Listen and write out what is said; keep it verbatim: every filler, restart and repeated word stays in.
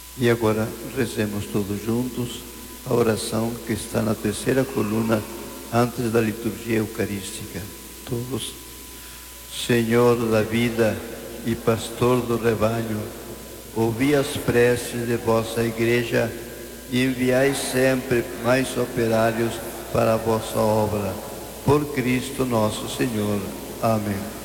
E agora rezemos todos juntos a oração que está na terceira coluna antes da liturgia eucarística. Todos. Senhor da vida e pastor do rebanho, ouvi as preces de vossa igreja e enviai sempre mais operários para a vossa obra. Por Cristo nosso Senhor. Amém.